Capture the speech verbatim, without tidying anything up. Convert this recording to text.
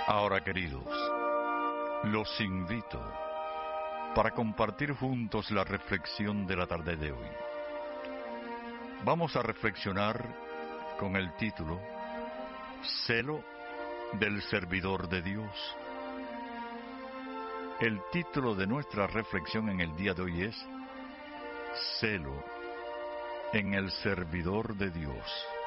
Ahora, queridos, los invito para compartir juntos la reflexión de la tarde de hoy. Vamos a reflexionar con el título Celo del servidor de Dios. El título de nuestra reflexión en el día de hoy es Celo en el servidor de Dios.